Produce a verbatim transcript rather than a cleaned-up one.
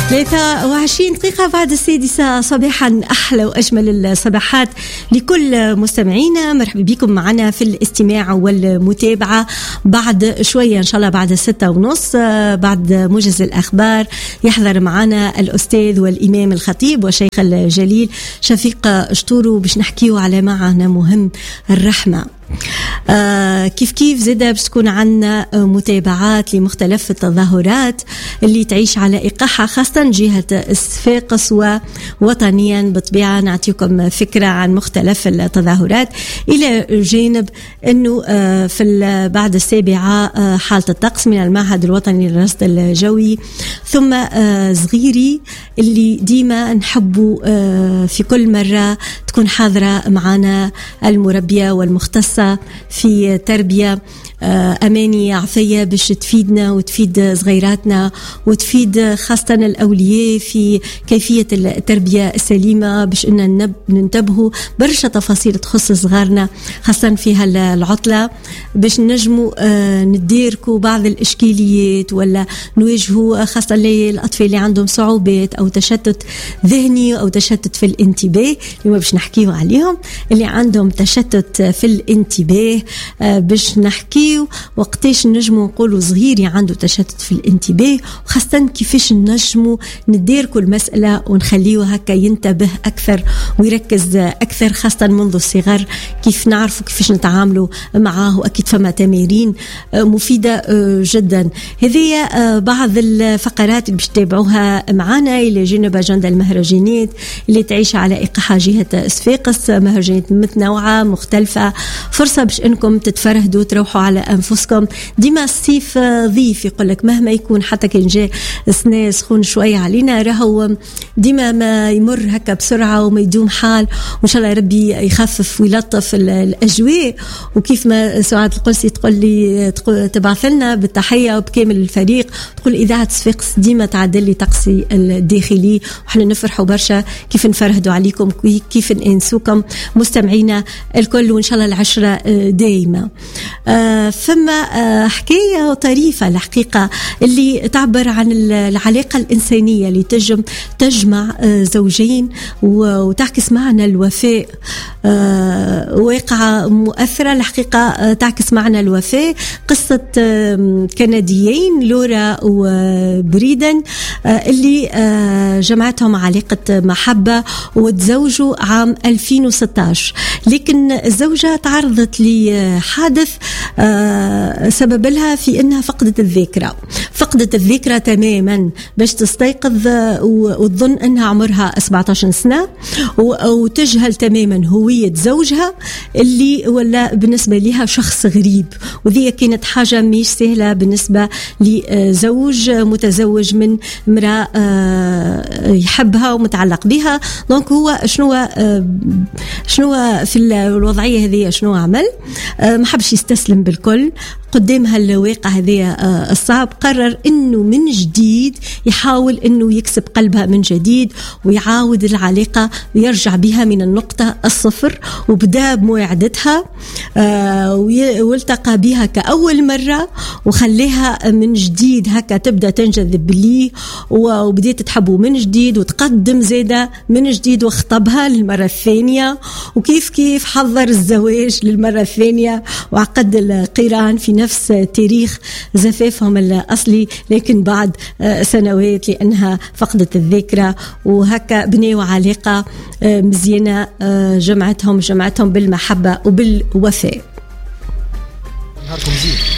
ثلاثة وعشرين دقيقة بعد السادسة صباحا، أحلى وأجمل الصباحات لكل مستمعينا. مرحبا بكم معنا في الاستماع والمتابعة. بعد شوية إن شاء الله بعد الستة ونص بعد موجز الأخبار يحضر معنا الأستاذ والإمام الخطيب والشيخ الجليل شفيق شطورو باش نحكيه على معنى مهم، الرحمة. آه كيف كيف زادة باش تكون عنا متابعات لمختلف التظاهرات اللي تعيش على إيقاعها، خاصة جهة صفاقس ووطنيا. بطبيعة نعطيكم فكرة عن مختلف التظاهرات، إلى جانب أنه آه في بعد السابعة آه حالة الطقس من المعهد الوطني للرصد الجوي، ثم آه صغيري اللي ديما نحبه آه في كل مرة تكون حاضرة معنا المربية والمختصة في تربية أماني عفية باش تفيدنا وتفيد صغيراتنا وتفيد خاصة الأولياء في كيفية التربية السليمة، باش إننا ننتبهوا برشا تفاصيل تخص صغارنا خاصة في هالعطلة، باش نجموا نديركوا بعض الإشكاليات ولا نواجهوا خاصة للأطفال اللي عندهم صعوبات أو تشتت ذهني أو تشتت في الانتباه، اللي باش نحكيوا عليهم اللي عندهم تشتت في الانتباه. باش نحكي وقتاش نجموا نقولوا صغيري عنده تشتت في الانتباه، وخاصة كيفاش نجموا نديركوا المسألة ونخليه هكا ينتبه أكثر ويركز أكثر، خاصة منذ الصغر، كيف نعرفوا كيفاش نتعاملوا معاه. وأكيد فما تمارين مفيدة جدا. هذه بعض الفقرات اللي باش تتابعوها معنا إلى جانب أجندة المهرجانات اللي تعيش على إيقاعها جهة صفاقس، مهرجانات متنوعة مختلفة، فرصة باش إنكم تتفرهدوا تروحوا على أنفسكم. ديما الصيف ضيف، يقول لك مهما يكون حتى كان جاء سنة سخون شوية علينا، راهو ديما ما يمر هكا بسرعة وما يدوم حال، وإن شاء الله ربي يخفف ويلطف الأجواء. وكيف ما سعاد القلسي تقول لي تبعث لنا بالتحية وبكامل الفريق، تقول إذاعة صفاقس ديما تعدل لي طقسي الداخلي، وإحنا نفرحوا برشا كيف نفرهدوا عليكم، كيف ننسوكم مستمعينا الكل، وإن شاء الله العشرة دايما. آه فما آه حكاية طريفة الحقيقة اللي تعبر عن العلاقة الإنسانية اللي تجم تجمع آه زوجين وتعكس معنى الوفاء. آه واقعة مؤثرة الحقيقة آه تعكس معنى الوفاء. قصة آه كنديين لورا وبريدن آه اللي آه جمعتهم علاقة محبة وتزوجوا عام ألفين وستة عشر، لكن الزوجة تعرضت لحادث آه سبب لها في أنها فقدت الذاكرة فقدت الذاكرة تماما باش تستيقظ وتظن أنها عمرها سبعة عشر سنة، وتجهل تماما هوية زوجها اللي ولا بالنسبة لها شخص غريب. وذي كانت حاجة مش سهلة بالنسبة لزوج متزوج من امرأة آه يحبها ومتعلق بها. دونك هو شنو آه شنو في الوضعية هذه شنو عمل؟ آه ما حبش يستسلم بالكل قدام هالواقع هذه الصعب. قرر انه من جديد يحاول انه يكسب قلبها من جديد ويعاود العلاقة ويرجع بها من النقطة الصفر، وبدأ بمواعدتها آه والتقى بها كأول مرة وخليها من جديد هكا تبدأ تنجذب ليه، وبدأت تحبه من جديد وتقدم زيادة من جديد واخطبها للمرة الثانية، وكيف كيف حضر الزواج للمرة الثانية وعقد القيران في نفس تاريخ زفافهم الأصلي، لكن بعد سنوات لأنها فقدت الذاكرة. وهكا بنيوا علاقة مزيانة جمعتهم جمعتهم بالمحبة وبالوفاء. نهاركم زين.